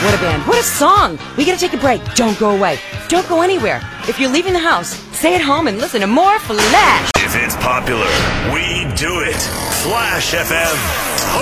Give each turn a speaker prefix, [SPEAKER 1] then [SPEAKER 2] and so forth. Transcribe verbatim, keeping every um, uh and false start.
[SPEAKER 1] What a band. What a song. We gotta take a break. Don't go away. Don't go anywhere. If you're leaving the house, stay at home and listen to more Flash.
[SPEAKER 2] If it's popular, we do it. Flash F M.